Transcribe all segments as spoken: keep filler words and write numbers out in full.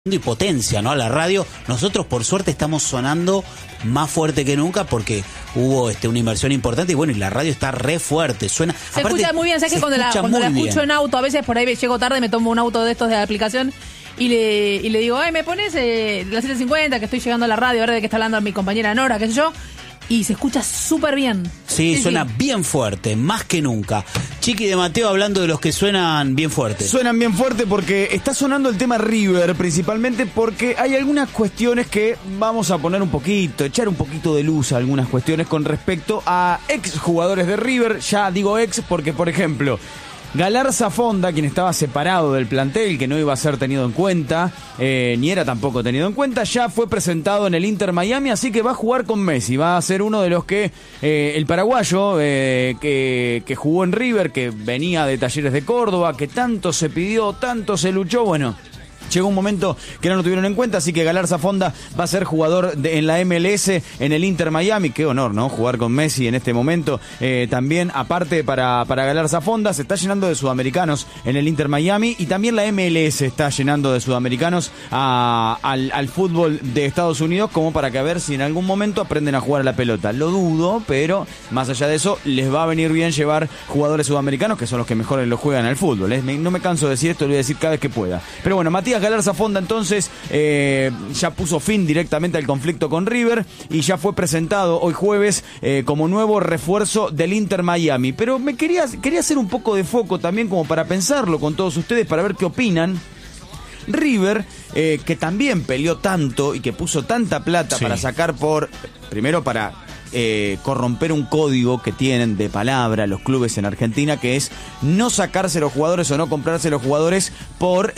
y potencia, ¿no? A la radio. Nosotros por suerte estamos sonando más fuerte que nunca porque hubo este una inversión importante y bueno, y la radio está re fuerte, suena. Se aparte, escucha muy bien, ¿sabes que cuando la, cuando la escucho bien en auto, a veces por ahí llego tarde, me tomo un auto de estos de la aplicación y le, y le digo, ay, me pones eh, las siete cincuenta que estoy llegando a la radio, ahora de que está hablando mi compañera Nora, qué sé yo. Y se escucha súper bien. Sí, sí, suena sí. bien fuerte, más que nunca. Chiqui de Mateo hablando de los que suenan bien fuerte. Suenan bien fuerte porque está sonando el tema River, principalmente porque hay algunas cuestiones que vamos a poner un poquito, echar un poquito de luz a algunas cuestiones con respecto a ex jugadores de River. Ya digo ex porque, por ejemplo, Galarza Fonda, quien estaba separado del plantel, que no iba a ser tenido en cuenta, eh, ni era tampoco tenido en cuenta, ya fue presentado en el Inter Miami, así que va a jugar con Messi, va a ser uno de los que, eh, el paraguayo, eh, que, que jugó en River, que venía de Talleres de Córdoba, que tanto se pidió, tanto se luchó, bueno, llegó un momento que no lo tuvieron en cuenta, así que Galarza Fonda va a ser jugador de, en la M L S en el Inter Miami. Qué honor, ¿no? Jugar con Messi en este momento. Eh, también, aparte para, para Galarza Fonda, se está llenando de sudamericanos en el Inter Miami y también la M L S está llenando de sudamericanos a, al, al fútbol de Estados Unidos como para que a ver si en algún momento aprenden a jugar a la pelota. Lo dudo, pero más allá de eso, les va a venir bien llevar jugadores sudamericanos que son los que mejor lo juegan al fútbol. ¿eh? No me canso de decir esto, lo voy a decir cada vez que pueda. Pero bueno, Matías Galarza Fonda entonces eh, ya puso fin directamente al conflicto con River y ya fue presentado hoy jueves eh, como nuevo refuerzo del Inter Miami. Pero me quería, quería hacer un poco de foco también como para pensarlo con todos ustedes, para ver qué opinan. River, eh, que también peleó tanto y que puso tanta plata sí. para sacar por, primero para Eh, corromper un código que tienen de palabra los clubes en Argentina, que es no sacarse los jugadores o no comprarse los jugadores por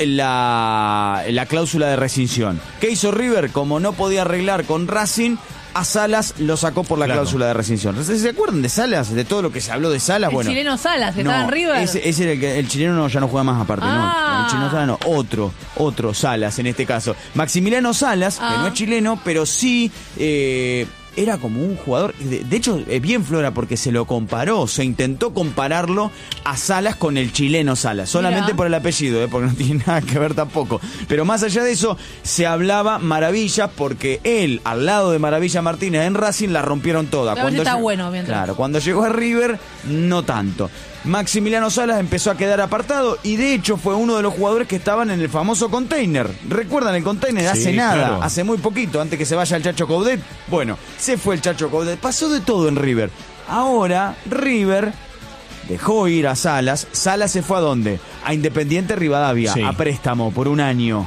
la, la cláusula de rescisión. ¿Qué hizo River? Como no podía arreglar con Racing, a Salas lo sacó por la claro. cláusula de rescisión. ¿Se acuerdan de Salas? De todo lo que se habló de Salas. El bueno, chileno Salas, que no, estaba en River. Ese, ese era el, que, el chileno no, ya no juega más aparte. Ah. No, el chileno Salas no, otro, otro Salas en este caso. Maximiliano Salas, ah. que no es chileno, pero sí Eh, era como un jugador, de, de hecho bien Flora porque se lo comparó, se intentó compararlo a Salas con el chileno Salas, solamente Mira. por el apellido, ¿eh? porque no tiene nada que ver tampoco, pero más allá de eso se hablaba maravillas porque él al lado de Maravilla Martínez en Racing la rompieron toda. Cuando está llegó, bueno, claro, cuando llegó a River no tanto. Maximiliano Salas empezó a quedar apartado y de hecho fue uno de los jugadores que estaban en el famoso container. ¿Recuerdan el container? Sí, hace nada, claro. hace muy poquito, antes que se vaya el Chacho Coudet. Bueno, se fue el Chacho Coudet, pasó de todo en River. Ahora River dejó ir a Salas. Salas se fue ¿a dónde? A Independiente Rivadavia, sí. a préstamo por un año.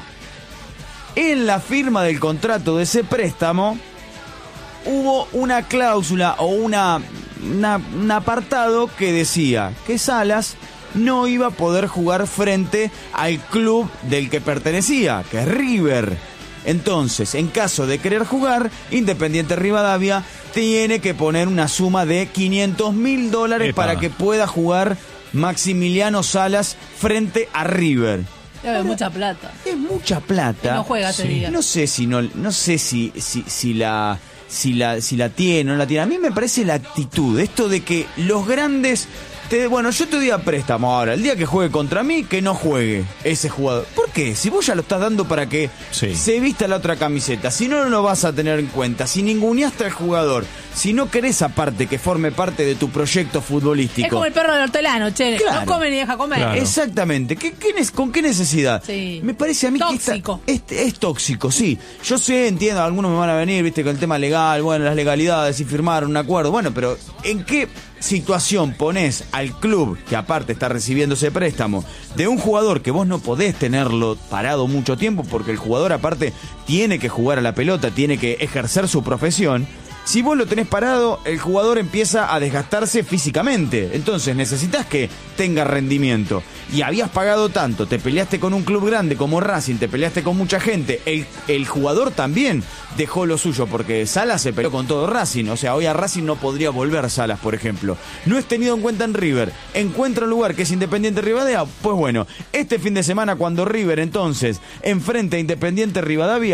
En la firma del contrato de ese préstamo hubo una cláusula o una... Una, un apartado que decía que Salas no iba a poder jugar frente al club del que pertenecía, que es River. Entonces, en caso de querer jugar, Independiente Rivadavia tiene que poner una suma de quinientos mil dólares Epa. para que pueda jugar Maximiliano Salas frente a River. Es mucha plata. Es mucha plata. Y no juega ese sí. día. No sé si no, no sé si, si, si la... Si la, si la tiene o no la tiene. A mí me parece la actitud, esto de que los grandes te, bueno, yo te doy a préstamo ahora, el día que juegue contra mí, que no juegue ese jugador. ¿Por qué? Si vos ya lo estás dando para que sí. se vista la otra camiseta, si no, no lo vas a tener en cuenta, si ninguneaste al jugador, si no querés aparte que forme parte de tu proyecto futbolístico. Es como el perro del hortelano, che, claro. no come ni deja comer. Claro. Exactamente. ¿Qué, qué, ¿Con qué necesidad? Sí. Me parece a mí tóxico. que esta, es, es tóxico, sí. Yo sé, entiendo, algunos me van a venir, viste, con el tema legal, bueno, las legalidades y firmar un acuerdo, bueno, pero ¿en qué situación ponés al club, que aparte está recibiendo ese préstamo, de un jugador que vos no podés tenerlo parado mucho tiempo, porque el jugador aparte tiene que jugar a la pelota, tiene que ejercer su profesión? Si vos lo tenés parado, el jugador empieza a desgastarse físicamente. Entonces necesitas que tenga rendimiento. Y habías pagado tanto, te peleaste con un club grande como Racing, te peleaste con mucha gente. El, el jugador también dejó lo suyo, porque Salas se peleó con todo Racing. O sea, hoy a Racing no podría volver Salas, por ejemplo. No es tenido en cuenta en River. Encuentra un lugar que es Independiente Rivadavia. Pues bueno, este fin de semana cuando River entonces enfrente a Independiente Rivadavia,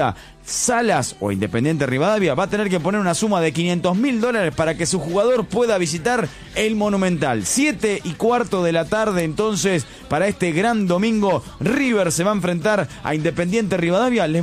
Salas o Independiente Rivadavia va a tener que poner una suma de quinientos mil dólares para que su jugador pueda visitar el Monumental. Siete y cuarto de la tarde, entonces, para este gran domingo, River se va a enfrentar a Independiente Rivadavia. Les